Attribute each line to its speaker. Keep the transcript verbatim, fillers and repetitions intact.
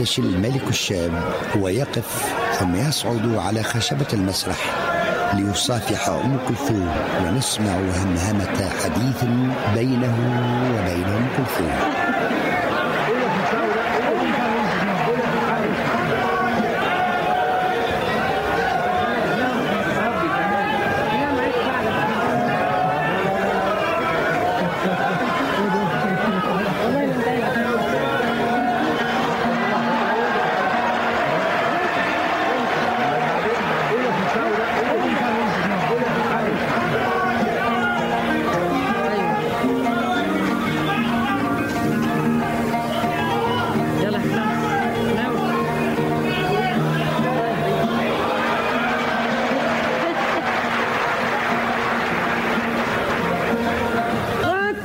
Speaker 1: يرتشي الملك الشاب ويقف ثم يصعد على خشبة المسرح ليصافح أم كلثوم، ونسمع همهمة حديث بينه وبين أم كلثوم.